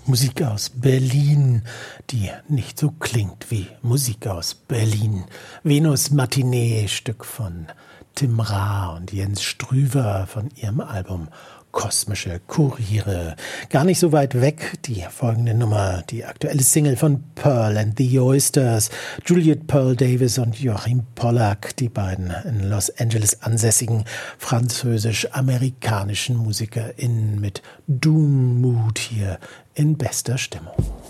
Musik aus Berlin, die nicht so klingt wie Musik aus Berlin. Venus Matinee, Stück von Tim Ra und Jens Strüver von ihrem Album Kosmische Kuriere. Gar nicht so weit weg, die folgende Nummer, die aktuelle Single von Pearl and the Oysters, Juliet Pearl Davis und Joachim Pollack, die beiden in Los Angeles ansässigen französisch-amerikanischen MusikerInnen mit Doom Mood hier in bester Stimmung.